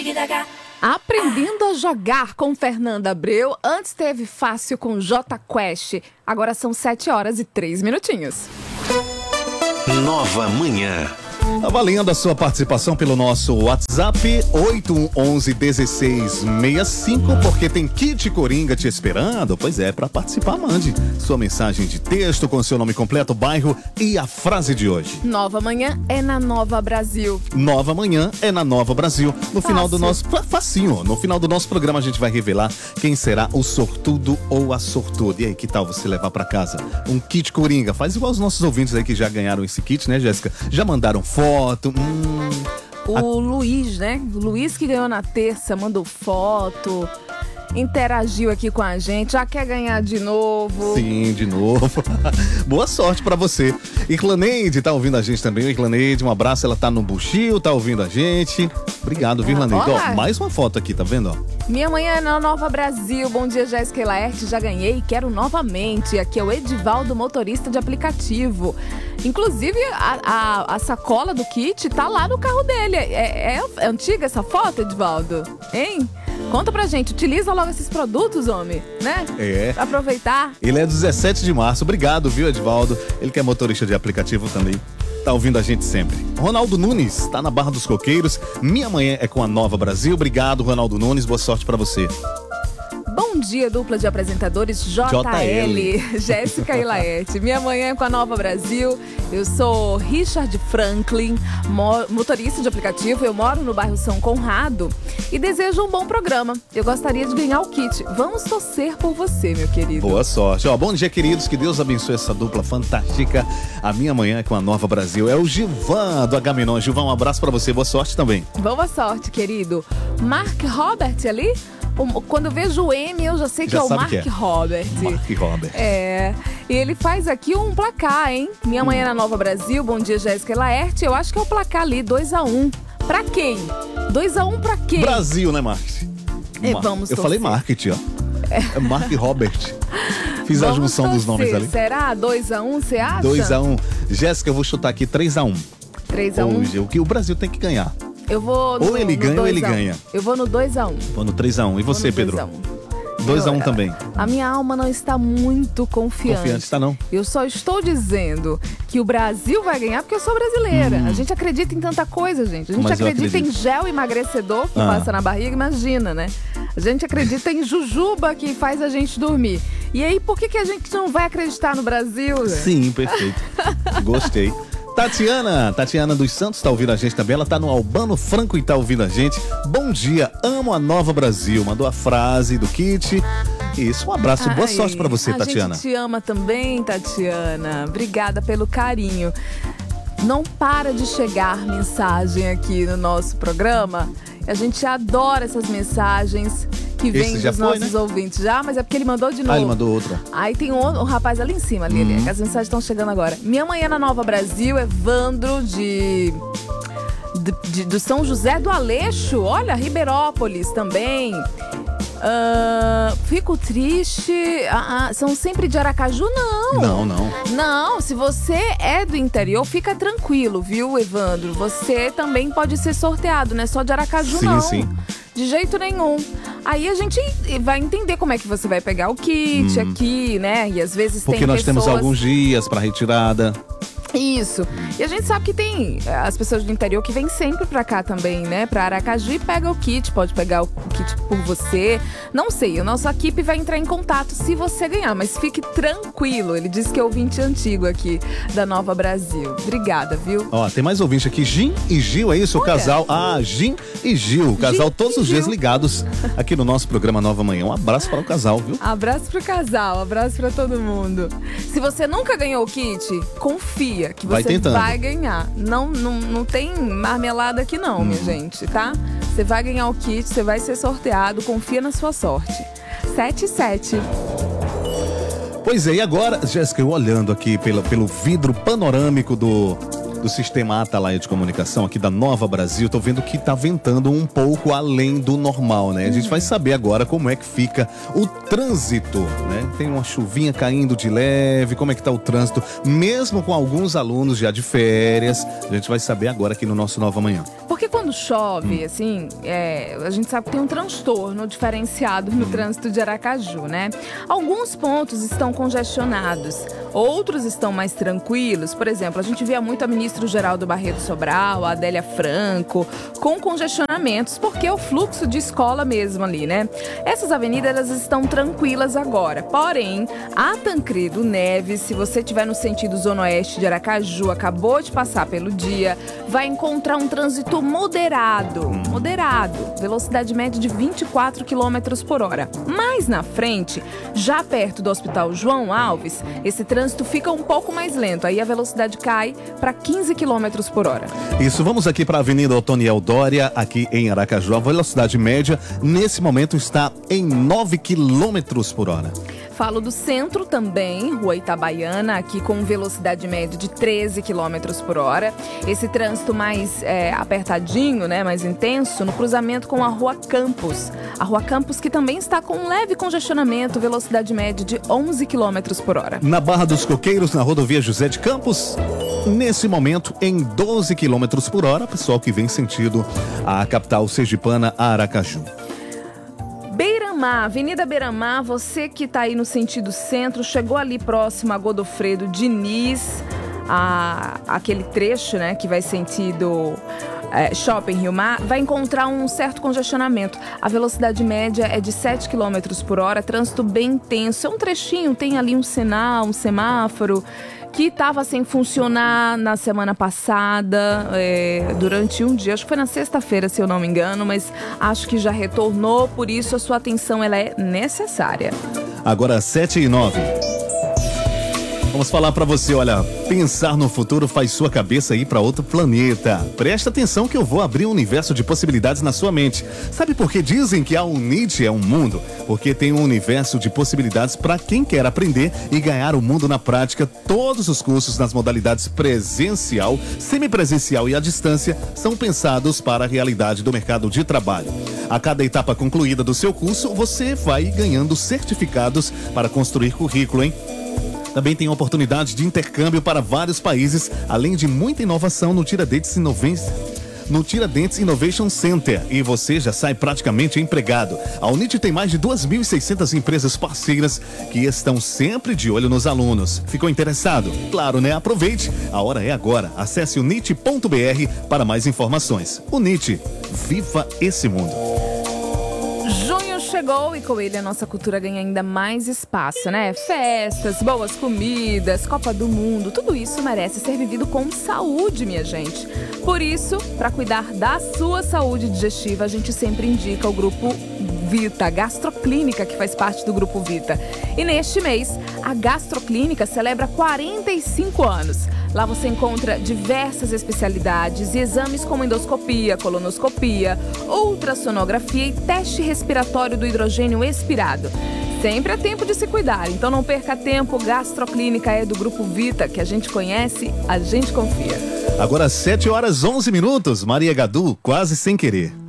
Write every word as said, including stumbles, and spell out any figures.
Aprendendo a jogar com Fernanda Abreu. Antes teve Fácil com J Quest. Agora são sete horas e três minutinhos. Nova Manhã. Tá valendo a sua participação pelo nosso WhatsApp oito um um um, um seis seis cinco, porque tem Kit Coringa te esperando. Pois é, para participar, mande sua mensagem de texto com seu nome completo, bairro e a frase de hoje. Nova Manhã é na Nova Brasil. Nova Manhã é na Nova Brasil. No Fácil. final do nosso... Facinho. No final do nosso programa a gente vai revelar quem será o sortudo ou a sortuda. E aí, que tal você levar para casa um Kit Coringa? Faz igual os nossos ouvintes aí que já ganharam esse kit, né, Jéssica? Já mandaram foto. Hum, O a... Luiz, né? O Luiz que ganhou na terça, mandou foto, interagiu aqui com a gente, já quer ganhar de novo. Sim, de novo. Boa sorte pra você. Irlaneide tá ouvindo a gente também. Irlaneide, um abraço. Ela tá no Buchio, tá ouvindo a gente. Obrigado, viu, Irlaneide? Olá. Ó, mais uma foto aqui, tá vendo? Ó? Minha manhã é na Nova Brasil. Bom dia, Jéssica e Laerte. Já ganhei e quero novamente. Aqui é o Edivaldo, motorista de aplicativo. Inclusive, a, a, a sacola do kit tá lá no carro dele. É, é, é antiga essa foto, Edivaldo? Hein? Conta pra gente. Utiliza logo esses produtos, homem, né? É. Pra aproveitar. Ele é dezessete de março. Obrigado, viu, Edivaldo? Ele que é motorista de aplicativo também. Tá ouvindo a gente sempre. Ronaldo Nunes, tá na Barra dos Coqueiros. Minha manhã é com a Nova Brasil. Obrigado, Ronaldo Nunes. Boa sorte pra você. Bom dia, dupla de apresentadores J L, J L. Jéssica e Laerte. Minha manhã é com a Nova Brasil. Eu sou Richard Franklin, mo- motorista de aplicativo. Eu moro no bairro São Conrado e desejo um bom programa. Eu gostaria de ganhar o kit. Vamos torcer por você, meu querido. Boa sorte. Ó, bom dia, queridos. Que Deus abençoe essa dupla fantástica. A minha manhã é com a Nova Brasil. É o Gilvan do Agamenon. Gilvan, um abraço pra você. Boa sorte também. Boa sorte, querido. Mark Robert ali? O- Quando eu vejo o M, eu já sei que Já é o sabe Mark que é. Robert. Mark Robert. É, e ele faz aqui um placar, hein? Minha manhã na Nova Brasil, bom dia, Jéssica e Laerte. Eu acho que é o placar ali, dois a um. Pra quem? dois a um pra quem? Brasil, né, Mark? É, Mar- vamos Eu torcer. falei marketing, ó. É Mark Robert. Fiz a Vamos junção dos torcer. nomes ali. Será dois a um, você acha? dois a um. Jéssica, eu vou chutar aqui três a um. três a um. Hoje, o que o Brasil tem que ganhar. Eu vou no, Ou ele no ganha ou dois ele a um. ganha. Eu vou no dois a um. Vou no três a um. E você, Pedro? dois a um também. A minha alma não está muito confiante. Confiante, tá não? Eu só estou dizendo que o Brasil vai ganhar porque eu sou brasileira. A gente acredita em tanta coisa, gente. A gente Mas eu acredita em acredito. gel emagrecedor que Ah. passa na barriga, imagina, né? A gente acredita em jujuba que faz a gente dormir. E aí, por que, que a gente não vai acreditar no Brasil? né? Sim, perfeito. Gostei. Tatiana, Tatiana dos Santos tá ouvindo a gente também. Ela tá no Albano Franco e tá ouvindo a gente. Bom dia, amo a Nova Brasil. Mandou a frase do kit. Isso, um abraço. Boa Ai, sorte pra você, a Tatiana. gente te ama também, Tatiana. Obrigada pelo carinho. Não para de chegar mensagem aqui no nosso programa. A gente adora essas mensagens que vêm Esse já dos foi, nossos né? ouvintes. Já, mas é porque ele mandou de novo. Ah, ele mandou outra. Aí tem um, outro- um rapaz ali em cima, ali, ali, que as mensagens estão chegando agora. Minha manhã na Nova Brasil, Evandro de, de, de- do São José do Aleixo. Olha, Ribeirópolis também. Ah, fico triste. Ah, ah, são sempre de Aracaju? Não. Não, não. Não, se você é do interior, fica tranquilo, viu, Evandro? Você também pode ser sorteado, não é só de Aracaju, Sim, não. sim. De jeito nenhum. Aí a gente vai entender como é que você vai pegar o kit aqui, né? E às vezes Porque tem nós pessoas... temos alguns dias pra retirada. Isso. E a gente sabe que tem eh, as pessoas do interior que vêm sempre pra cá também, né? Pra Aracaju e pega o kit, pode pegar o kit por você. Não sei, a nossa equipe vai entrar em contato se você ganhar, mas fique tranquilo. Ele disse que é ouvinte antigo aqui da Nova Brasil. Obrigada, viu? Ó, tem mais ouvinte aqui. Gin e Gil, é isso? O Olha. casal. Ah, Gin e Gil. O casal Gin todos e os dias Gil. ligados aqui no nosso programa Nova Manhã. Um abraço para o casal, viu? Abraço pro casal, abraço pra todo mundo. Se você nunca ganhou o kit, confia que Vai você tentando. vai ganhar. Não, não, não tem marmelada aqui não, minha gente, tá? Você vai ganhar o kit, você vai ser sorteado, confia na sua sorte. sete sete. Pois é, e agora, Jéssica, eu olhando aqui pela, pelo vidro panorâmico do, do sistema Atalaia de comunicação aqui da Nova Brasil, tô vendo que tá ventando um pouco além do normal, né? A gente vai saber agora como é que fica o trânsito, né? Tem uma chuvinha caindo de leve, como é que tá o trânsito, mesmo com alguns alunos já de férias. A gente vai saber agora aqui no nosso Nova Manhã. Porque quando chove, assim, é, a gente sabe que tem um transtorno diferenciado no trânsito de Aracaju, né? Alguns pontos estão congestionados, outros estão mais tranquilos. Por exemplo, a gente via muito a ministra Geraldo Barreto Sobral, a Adélia Franco, com congestionamentos, porque é o fluxo de escola mesmo ali, né? Essas avenidas, elas estão tranquilas agora. Porém, a Tancredo Neves, se você estiver no sentido zona oeste de Aracaju, acabou de passar pelo dia, vai encontrar um trânsito moderado, moderado, velocidade média de vinte e quatro quilômetros por hora. Mais na frente, já perto do Hospital João Alves, esse trânsito fica um pouco mais lento, aí a velocidade cai para quinze quilômetros por hora. Isso, vamos aqui para a Avenida Otoniel Dória, aqui em Aracaju. A velocidade média, nesse momento, está em nove quilômetros por hora. Falo do centro também, Rua Itabaiana, aqui com velocidade média de treze quilômetros por hora. Esse trânsito mais é, apertadinho, né, mais intenso, no cruzamento com a Rua Campos. A Rua Campos que também está com um leve congestionamento, velocidade média de onze quilômetros por hora. Na Barra dos Coqueiros, na rodovia José de Campos, nesse momento em doze quilômetros por hora, pessoal que vem sentido a capital sergipana, Aracaju. Beiramar, Avenida Beiramar, você que está aí no sentido centro, chegou ali próximo a Godofredo Diniz, a, aquele trecho, né, que vai sentido é, Shopping Rio Mar, vai encontrar um certo congestionamento. A velocidade média é de sete quilômetros por hora, trânsito bem intenso. É um trechinho, tem ali um sinal, um semáforo, que estava sem funcionar na semana passada, é, durante um dia, acho que foi na sexta-feira, se eu não me engano, mas acho que já retornou, por isso a sua atenção ela é necessária. Agora sete e nove. Vamos falar pra você, olha, pensar no futuro faz sua cabeça ir pra outro planeta. Presta atenção que eu vou abrir um universo de possibilidades na sua mente. Sabe por que dizem que a Unite é um mundo? Porque tem um universo de possibilidades para quem quer aprender e ganhar o mundo na prática. Todos os cursos nas modalidades presencial, semipresencial e à distância são pensados para a realidade do mercado de trabalho. A cada etapa concluída do seu curso, você vai ganhando certificados para construir currículo, hein? Também tem oportunidade de intercâmbio para vários países, além de muita inovação no Tiradentes Innovation, no Tiradentes Innovation Center. E você já sai praticamente empregado. A Unite tem mais de duas mil e seiscentas empresas parceiras que estão sempre de olho nos alunos. Ficou interessado? Claro, né? Aproveite. A hora é agora. Acesse unite ponto br para mais informações. Unite. Viva esse mundo. Junho chegou e com ele a nossa cultura ganha ainda mais espaço, né? Festas, boas comidas, Copa do Mundo, tudo isso merece ser vivido com saúde, minha gente. Por isso, para cuidar da sua saúde digestiva, a gente sempre indica o Grupo Vita, Gastroclínica, que faz parte do Grupo Vita. E neste mês, a Gastroclínica celebra quarenta e cinco anos. Lá você encontra diversas especialidades e exames como endoscopia, colonoscopia, ultrassonografia e teste respiratório do hidrogênio expirado. Sempre é tempo de se cuidar, então não perca tempo. Gastroclínica é do Grupo Vita, que a gente conhece, a gente confia. Agora sete horas onze minutos, Maria Gadu, quase sem querer.